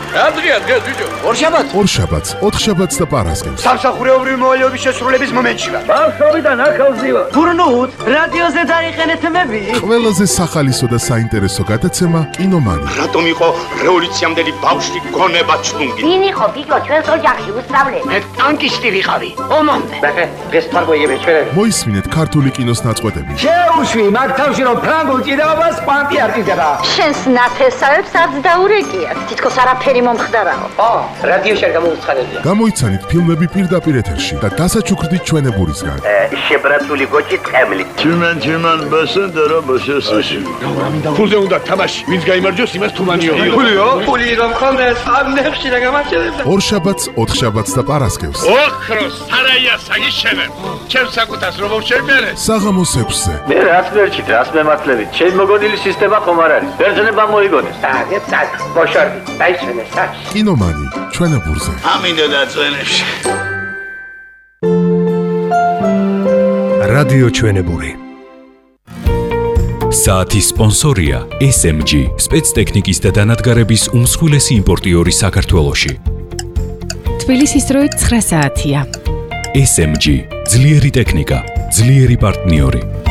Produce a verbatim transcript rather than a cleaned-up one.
ადრია დღეს ბიჭო. ორშაბათს? ორშაბათს, ოთხშაბათს და პარასკევს. სამსახურეობრივი მოვალეობის შესრულების მომენტში ვარ. ბავშვობიდან ახალზივა. გურნუთ, რადიოზე დაიყენეთ მები. ყველაზე სახალისო და საინტერესო გადაცემა კინომანი. რატომ იყო რევოლუციამდელი ბავშვი გონება ჩუნგი? ვინ იყო ბიჭო ჩვენს ოჯახში უსწავლე? მე ტანკისტი ვიყავი. ომამდე. ბახე, დღეს თარგოიები ჩვენები. მოისმინეთ ქართული კინოს ნაწყვეტები. შეუშვი მაგ თავში რომ ფრანგულ ჭიდაობას კვანტი არ ჭიდდება. შენს ნათესავებს არც დაურეკიათ. თითქოს არაფერი მომხდარაო. ო, რადიოში არ გამოუცხადებია. გამოიცანით ფილმები პირდაპირ ეთერში და დასაჩუქრდით ჩვენებურისგან. შებრაცული გოჭი ტყემლი. Чиман чиман басендера басесაში. ფულზე უნდა თამაში. ვინც გაიმარჯვოს, იმას თუმანიო. ფულიო? ფული რომ ხონდეს, ამ ნებში რა გამარჯვებდა. ორშაბათს, ოთხშაბათს და პარასკევს. ოქროს სარაია საგიშენებ. ჩემს საკუთას რომ შევმერე. საღამოს ექვსზე. მე რას მერჩით, რას მემართლებით? ჩემი მოგონილი სისტემა ხომ არ არის. ბერძნება მოიგონეს. აგეთ სად, ბოშორდი, დაიშვენე სად. კინომანი, ჩვენებურზე. ამინდა დაწვენებში. რადიო ჩვენებური. საათის სპონსორია ეს ემ ჯი, სპეცტექნიკის და დანადგარების უმსხვილესი იმპორტიორი საქართველოში. თბილისის დროით ცხრა საათია. ეს ემ ჯი, ძლიერი ტექნიკა, ძლიერი პარტნიორი.